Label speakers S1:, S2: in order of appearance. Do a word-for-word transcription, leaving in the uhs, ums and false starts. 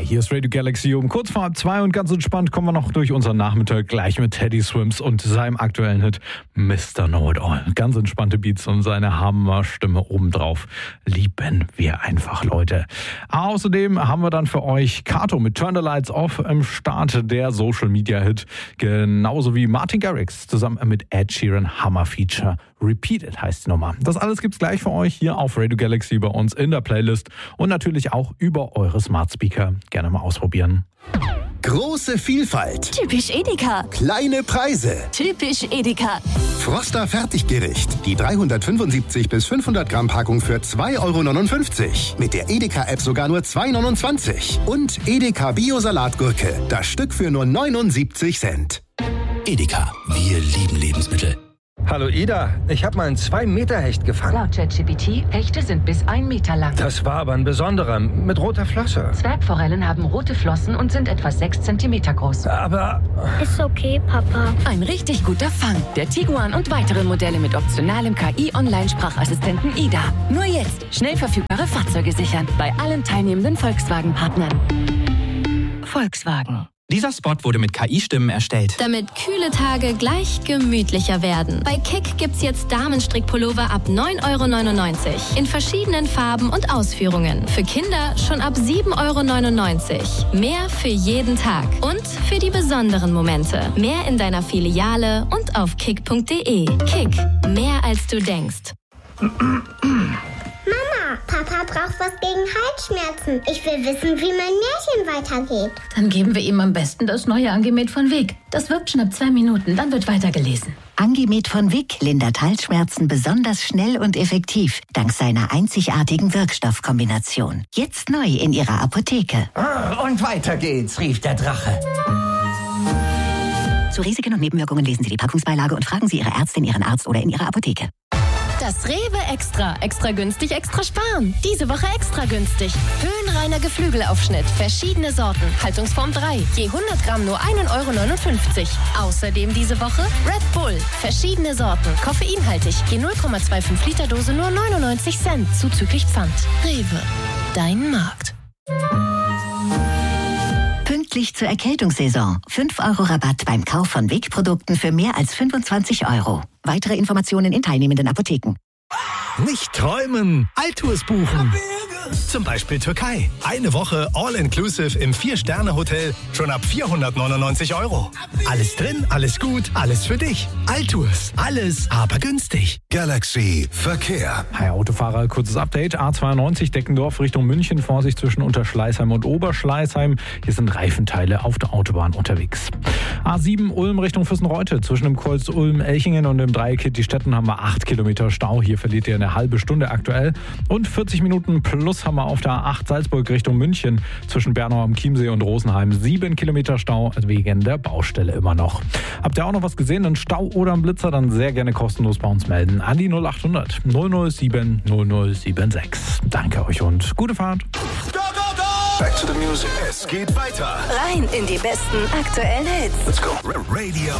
S1: hier ist Radio Galaxy um kurz vor halb zwei und ganz entspannt kommen wir noch durch unseren Nachmittag gleich mit Teddy Swims und seinem aktuellen Hit Mister Know It All. Ganz entspannte Beats und seine Hammerstimme obendrauf. Lieben wir einfach, Leute. Außerdem haben wir dann für euch Kato mit Turn the Lights Off im Start, der Social Media Hit. Genauso wie Martin Garrix zusammen mit Ed Sheeran, Hammer Feature. Repeated heißt die Nummer. Das alles gibt's gleich für euch hier auf Radio Galaxy bei uns in der Playlist und natürlich auch über eure Smart Speaker. Gerne mal ausprobieren.
S2: Große Vielfalt.
S3: Typisch Edeka.
S2: Kleine Preise.
S3: Typisch Edeka.
S2: Froster Fertiggericht. Die dreihundertfünfundsiebzig bis fünfhundert Gramm Packung für zwei Euro neunundfünfzig. Mit der Edeka-App sogar nur zwei Euro neunundzwanzig. Und Edeka Bio-Salatgurke. Das Stück für nur neunundsiebzig Cent.
S4: Edeka. Wir lieben Lebensmittel.
S5: Hallo Ida, ich habe mal einen zwei Meter Hecht gefangen.
S6: Laut ChatGPT, Hechte sind bis ein Meter lang.
S5: Das war aber ein besonderer, mit roter Flosse.
S6: Zwergforellen haben rote Flossen und sind etwa sechs Zentimeter groß.
S5: Aber...
S7: Ist okay, Papa.
S3: Ein richtig guter Fang. Der Tiguan und weitere Modelle mit optionalem K I-Online-Sprachassistenten Ida. Nur jetzt schnell verfügbare Fahrzeuge sichern. Bei allen teilnehmenden Volkswagen-Partnern. Volkswagen.
S4: Dieser Spot wurde mit K I-Stimmen erstellt.
S7: Damit kühle Tage gleich gemütlicher werden. Bei Kick gibt's jetzt Damenstrickpullover ab neun Euro neunundneunzig. In verschiedenen Farben und Ausführungen. Für Kinder schon ab sieben Euro neunundneunzig. Mehr für jeden Tag. Und für die besonderen Momente. Mehr in deiner Filiale und auf kick punkt de. Kick. Mehr als du denkst.
S8: Mama, Papa braucht was gegen Halsschmerzen. Ich will wissen, wie mein Märchen weitergeht.
S9: Dann geben wir ihm am besten das neue Angemet von Vic. Das wirkt schon ab zwei Minuten, dann wird weitergelesen.
S10: Angemet von Vic lindert Halsschmerzen besonders schnell und effektiv, dank seiner einzigartigen Wirkstoffkombination. Jetzt neu in Ihrer Apotheke.
S11: Und weiter geht's, rief der Drache.
S10: Zu Risiken und Nebenwirkungen lesen Sie die Packungsbeilage und fragen Sie Ihre Ärztin, Ihren Arzt oder in Ihrer Apotheke.
S7: Das Rewe Extra. Extra günstig, extra sparen. Diese Woche extra günstig. Höhenreiner Geflügelaufschnitt. Verschiedene Sorten. Haltungsform drei. Je hundert Gramm nur ein Euro neunundfünfzig. Außerdem diese Woche Red Bull. Verschiedene Sorten. Koffeinhaltig. Je null Komma fünfundzwanzig Liter Dose nur neunundneunzig Cent. Zuzüglich Pfand. Rewe. Dein Markt.
S10: Pünktlich zur Erkältungssaison. fünf Euro Rabatt beim Kauf von Vic-Produkten für mehr als fünfundzwanzig Euro. Weitere Informationen in teilnehmenden Apotheken.
S12: Nicht träumen, Altours buchen. Zum Beispiel Türkei. Eine Woche All-Inclusive im Vier-Sterne-Hotel schon ab vierhundertneunundneunzig Euro. Alles drin, alles gut, alles für dich. Altours. Alles, aber günstig.
S2: Galaxy Verkehr.
S1: Hi Autofahrer, kurzes Update. A zweiundneunzig Deckendorf Richtung München. Vorsicht zwischen Unterschleißheim und Oberschleißheim. Hier sind Reifenteile auf der Autobahn unterwegs. A sieben Ulm Richtung Füssenreute. Zwischen dem Kreuz Ulm-Elchingen und dem Dreieck Hittistetten haben wir acht Kilometer Stau. Hier verliert ihr eine halbe Stunde aktuell. Und vierzig Minuten plus haben wir auf der A acht Salzburg Richtung München. Zwischen Bernau am Chiemsee und Rosenheim sieben Kilometer Stau wegen der Baustelle immer noch. Habt ihr auch noch was gesehen? Einen Stau oder einen Blitzer? Dann sehr gerne kostenlos bei uns melden. An die null acht hundert null null sieben null null sieben sechs. Danke euch und gute Fahrt.
S2: Back to the music. Es geht weiter.
S3: Rein in die besten aktuellen Hits.
S2: Let's go. Radio